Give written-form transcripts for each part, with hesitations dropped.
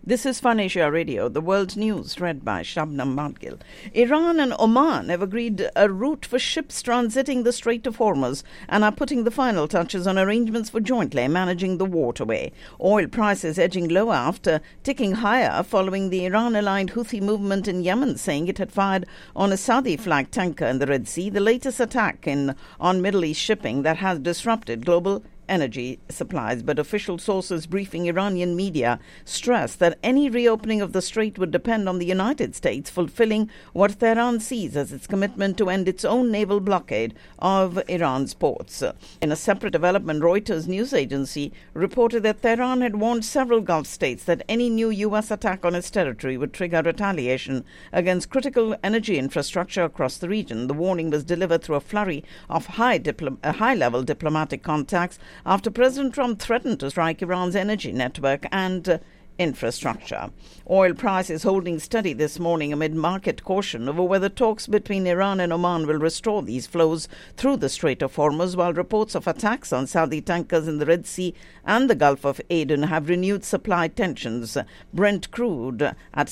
This is Fun Asia Radio, the world news read by Shabnam Madgil. Iran and Oman have agreed a route for ships transiting the Strait of Hormuz and are putting the final touches on arrangements for jointly managing the waterway. Oil prices edging lower after ticking higher following the Iran-aligned Houthi movement in Yemen saying it had fired on a Saudi-flagged tanker in the Red Sea, the latest attack on Middle East shipping that has disrupted global energy supplies, but official sources briefing Iranian media stress that any reopening of the strait would depend on the United States fulfilling what Tehran sees as its commitment to end its own naval blockade of Iran's ports. In a separate development, Reuters news agency reported that Tehran had warned several Gulf states that any new U.S. attack on its territory would trigger retaliation against critical energy infrastructure across the region. The warning was delivered through a flurry of high-level diplomatic contacts after President Trump threatened to strike Iran's energy network and infrastructure. Oil prices holding steady this morning amid market caution over whether talks between Iran and Oman will restore these flows through the Strait of Hormuz, while reports of attacks on Saudi tankers in the Red Sea and the Gulf of Aden have renewed supply tensions. Brent crude at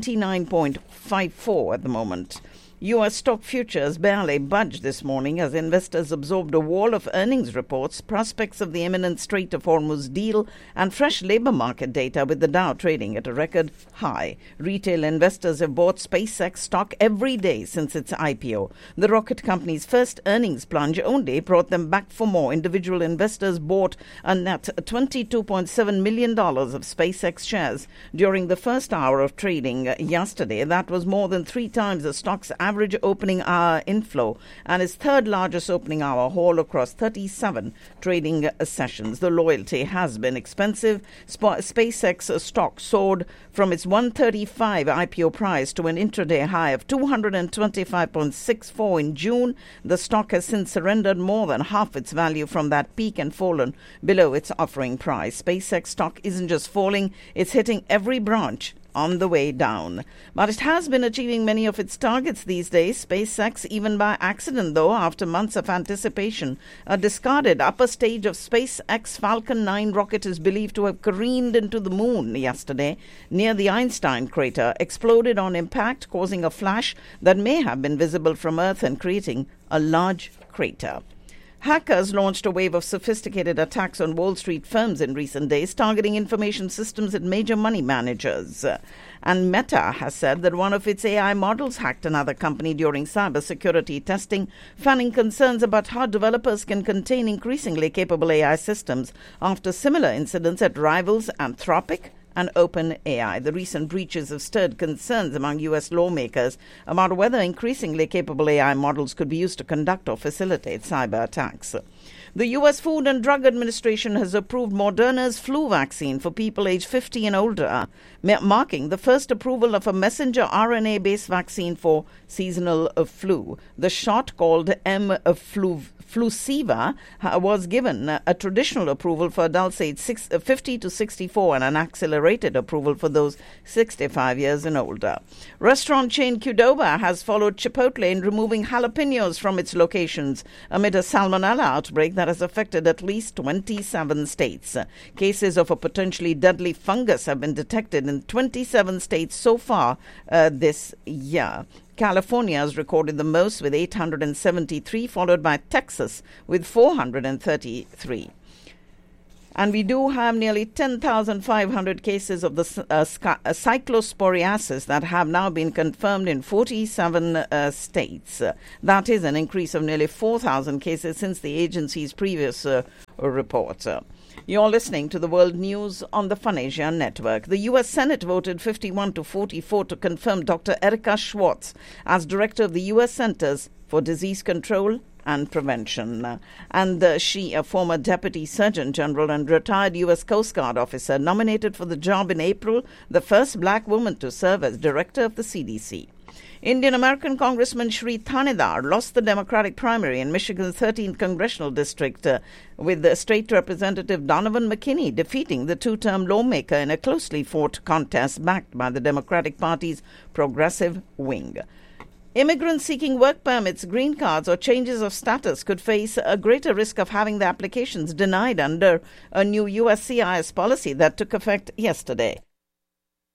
$79.54 at the moment. U.S. stock futures barely budged this morning as investors absorbed a wall of earnings reports, prospects of the imminent Strait of Hormuz deal, and fresh labor market data, with the Dow trading at a record high. Retail investors have bought SpaceX stock every day since its IPO. The rocket company's first earnings plunge only brought them back for more. Individual investors bought a net $22.7 million of SpaceX shares during the first hour of trading yesterday. That was more than 3 times the stock's average opening hour inflow and its third largest opening hour haul across 37 trading sessions. The loyalty has been expensive. SpaceX stock soared from its $135 IPO price to an intraday high of $225.64 in June. The stock has since surrendered more than half its value from that peak and fallen below its offering price. SpaceX stock isn't just falling, it's hitting every branch on the way down. But it has been achieving many of its targets these days. SpaceX, even by accident though, after months of anticipation, a discarded upper stage of SpaceX Falcon 9 rocket is believed to have careened into the moon yesterday near the Einstein crater, exploded on impact, causing a flash that may have been visible from Earth and creating a large crater. Hackers launched a wave of sophisticated attacks on Wall Street firms in recent days, targeting information systems and major money managers. And Meta has said that one of its AI models hacked another company during cybersecurity testing, fanning concerns about how developers can contain increasingly capable AI systems after similar incidents at rivals Anthropic and OpenAI. The recent breaches have stirred concerns among U.S. lawmakers about whether increasingly capable AI models could be used to conduct or facilitate cyber attacks. The U.S. Food and Drug Administration has approved Moderna's flu vaccine for people aged 50 and older, marking the first approval of a messenger RNA-based vaccine for seasonal flu. The shot, called Flusiva, was given a traditional approval for adults aged 50 to 64 and an accelerated approval for those 65 years and older. Restaurant chain Qdoba has followed Chipotle in removing jalapenos from its locations amid a salmonella outbreak that has affected at least 27 states. Cases of a potentially deadly fungus have been detected in 27 states so far this year. California has recorded the most with 873, followed by Texas with 433. And we do have nearly 10,500 cases of the cyclosporiasis that have now been confirmed in 47 states. That is an increase of nearly 4,000 cases since the agency's previous report. You're listening to the World News on the Fun Asia Network. The U.S. Senate voted 51 to 44 to confirm Dr. Erica Schwartz as director of the U.S. Centers for Disease Control and Prevention. And she, a former Deputy Surgeon General and retired U.S. Coast Guard officer, nominated for the job in April, the first black woman to serve as director of the CDC. Indian-American Congressman Shri Thanedar lost the Democratic primary in Michigan's 13th congressional district with State Representative Donovan McKinney defeating the two-term lawmaker in a closely fought contest backed by the Democratic Party's progressive wing. Immigrants seeking work permits, green cards, or changes of status could face a greater risk of having their applications denied under a new USCIS policy that took effect yesterday.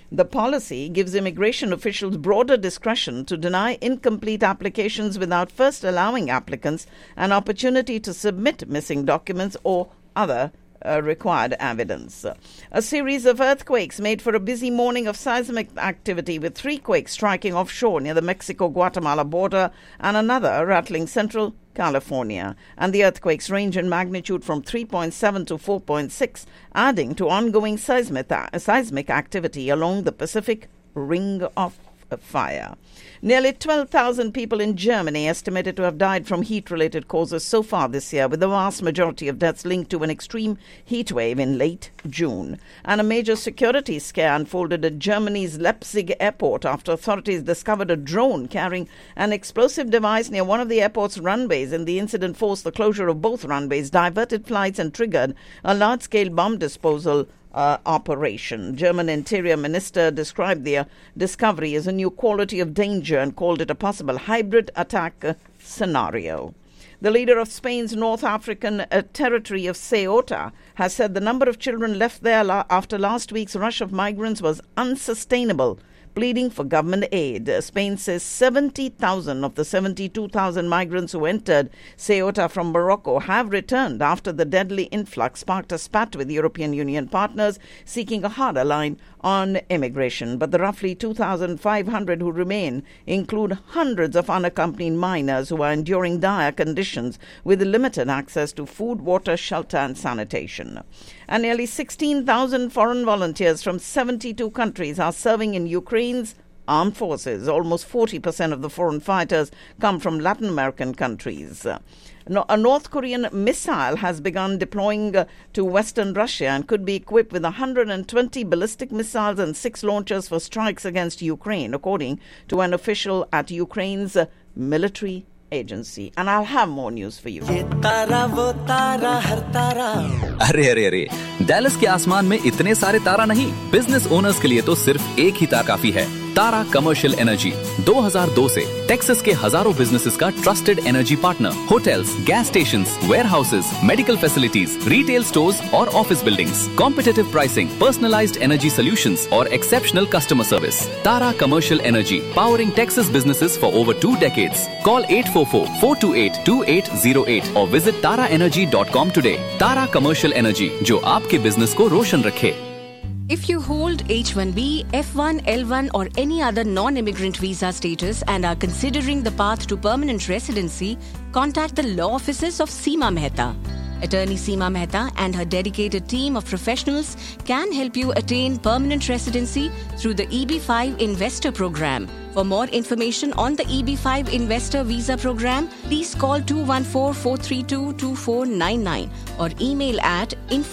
The policy gives immigration officials broader discretion to deny incomplete applications without first allowing applicants an opportunity to submit missing documents or other required evidence. A series of earthquakes made for a busy morning of seismic activity, with 3 quakes striking offshore near the Mexico-Guatemala border and another rattling central California. And the earthquakes range in magnitude from 3.7 to 4.6, adding to ongoing seismic activity along the Pacific Ring of Fire. Nearly 12,000 people in Germany estimated to have died from heat-related causes so far this year, with the vast majority of deaths linked to an extreme heat wave in late June. And a major security scare unfolded at Germany's Leipzig airport after authorities discovered a drone carrying an explosive device near one of the airport's runways, and the incident forced the closure of both runways, diverted flights and triggered a large-scale bomb disposal operation. German Interior Minister described the discovery as a new quality of danger and called it a possible hybrid attack scenario. The leader of Spain's North African territory of Ceuta has said the number of children left there after last week's rush of migrants was unsustainable, pleading for government aid. Spain says 70,000 of the 72,000 migrants who entered Ceuta from Morocco have returned after the deadly influx sparked a spat with European Union partners seeking a harder line on immigration. But the roughly 2,500 who remain include hundreds of unaccompanied minors who are enduring dire conditions with limited access to food, water, shelter and sanitation. And nearly 16,000 foreign volunteers from 72 countries are serving in Ukraine's armed forces. Almost 40% of the foreign fighters come from Latin American countries. A North Korean missile has begun deploying to western Russia and could be equipped with 120 ballistic missiles and 6 launchers for strikes against Ukraine, according to an official at Ukraine's military agency. And I'll have more news for you. अरे Dallas के आसमान में इतने सारे तारा नहीं, business owners के लिए तो सिर्फ एक ही तारा काफी है, तारा कमर्शियल एनर्जी। 2002 से टेक्सास के हजारों बिजनेसेस का trusted energy partner. Hotels, gas stations, warehouses, medical facilities, retail stores और office buildings, competitive pricing, personalised energy solutions और exceptional customer service. Tara commercial energy, powering Texas businesses for over 2 decades. Call 844-428-2808 or visit taraenergy.com today. Tara commercial energy, जो आपके business को रोशन रखे। If you hold H-1B, F-1, L-1 or any other non-immigrant visa status and are considering the path to permanent residency, contact the law offices of Seema Mehta. Attorney Seema Mehta and her dedicated team of professionals can help you attain permanent residency through the EB-5 Investor Program. For more information on the EB-5 Investor Visa Program, please call 214-432-2499 or email at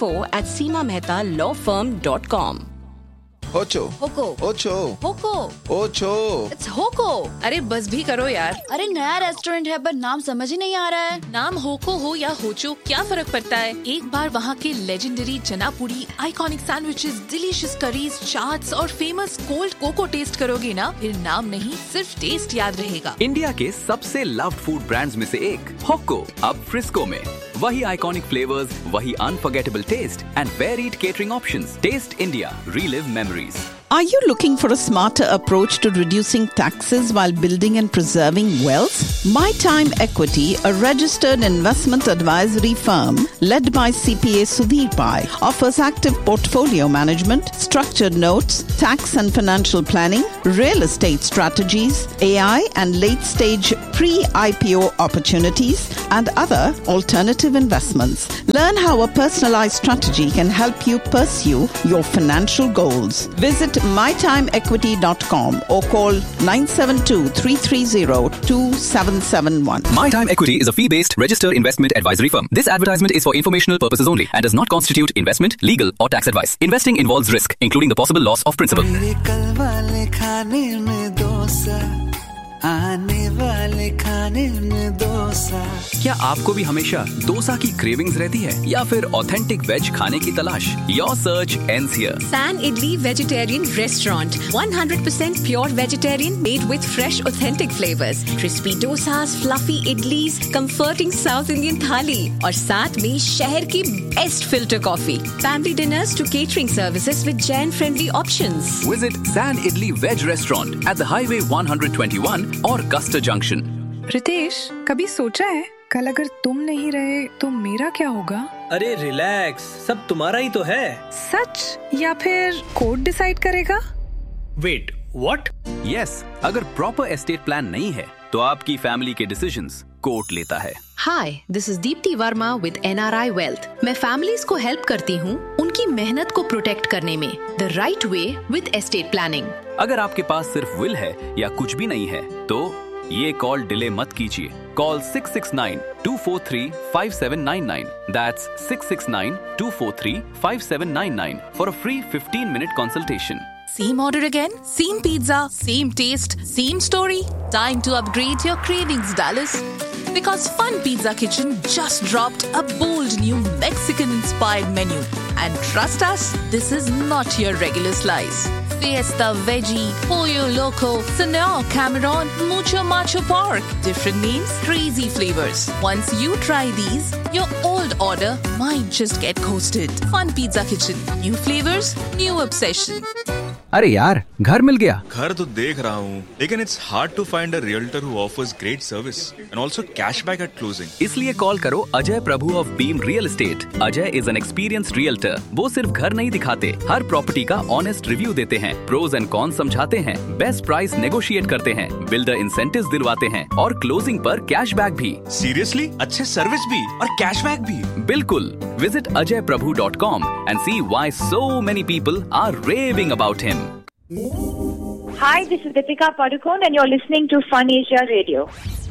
info@seemamehdalawfirm.com. Hocho. Hoko. Ocho. Hoko. Ocho. It's Hoko. अरे बस भी करो यार। अरे नया restaurant है पर नाम समझ ही नहीं आ रहा है। नाम होको हो या होचो क्या फर्क पड़ता है? एक बार वहाँ के लेजेंडरी चना पूड़ी, iconic sandwiches, delicious curries, chaats और फेमस कोल्ड कोको टेस्ट करोगे ना, फिर नाम नहीं सिर्फ टेस्ट याद रहेगा। इंडिया के सबसे लव्ड फूड ब्रांड्स में से एक होको अब फ्रिस्को में। वही आइकॉनिक फ्लेवर्स, वही unforgettable test and varied catering options. Test India, relive memories. Are you looking for a smarter approach to reducing taxes while building and preserving wealth? My Time Equity, a registered investment advisory firm led by CPA Sudhir Pai, offers active portfolio management, structured notes, tax and financial planning, real estate strategies, AI and late-stage pre-IPO opportunities, and other alternative investments. Learn how a personalized strategy can help you pursue your financial goals. Visit mytimeequity.com or call 972-330-2771. My Time Equity is a fee-based registered investment advisory firm. This advertisement is for informational purposes only and does not constitute investment, legal or tax advice. Investing involves risk, including the possible loss of principal. आने वाले खाने में डोसा। क्या आपको भी हमेशा डोसा की cravings रहती है या फिर ऑथेंटिक वेज खाने की तलाश? Your search ends here. San Idli Vegetarian Restaurant, 100% pure vegetarian, made with fresh, authentic flavors. Crispy dosas, fluffy idlis, comforting South Indian thali, और साथ में शहर की best filter coffee. Family dinners to catering services with Jain-friendly options. Visit San Idli Veg Restaurant at the Highway 121 और Custer Junction. Ritesh, कभी सोचा है कल अगर तुम नहीं रहे तो मेरा क्या होगा? अरे रिलैक्स, सब तुम्हारा ही तो है। सच या फिर कोर्ट डिसाइड करेगा? Wait, what? यस, अगर प्रॉपर एस्टेट प्लान नहीं है तो आपकी फैमिली के डिसीजंस कोर्ट लेता है। Hi, this is Deepti Verma with NRI Wealth. मैं फैमिलीज को हेल्प करती हूँ उनकी मेहनत को प्रोटेक्ट करने में the right way with estate planning. अगर आपके पास सिर्फ विल है या कुछ भी नहीं है तो ये कॉल डिले मत कीजिए। Call 669-243-5799. That's 669-243-5799 for a free 15-minute consultation. Same order again? Same pizza? Same taste? Same story? Time to upgrade your cravings, Dallas. Because Fun Pizza Kitchen just dropped a bold new Mexican-inspired menu. And trust us, this is not your regular slice. Fiesta Veggie, Pollo Loco, Senor Cameron, Mucho Macho Pork. Different names, crazy flavors. Once you try these, your old order might just get coasted. Fun Pizza Kitchen. New flavors, new obsession. अरे यार, घर मिल गया। घर तो देख रहा हूँ, लेकिन it's hard to find a realtor who offers great service and also cashback at closing. इसलिए कॉल करो अजय प्रभु of beam real estate. Ajay is an experienced realtor. वो सिर्फ घर नहीं दिखाते, हर प्रॉपर्टी का ऑनेस्ट रिव्यू देते हैं, प्रोज एंड कॉन्स समझाते हैं, बेस्ट प्राइस नेगोशिएट करते हैं, बिल्डर इंसेंटिव्स दिलवाते हैं और क्लोजिंग पर कैशबैक भी। Seriously? अच्छे सर्विस भी और कैशबैक भी? बिल्कुल। Visit ajayprabhu.com and see why so many people are raving about him. Hi, this is Deepika Padukone and you're listening to Fun Asia Radio.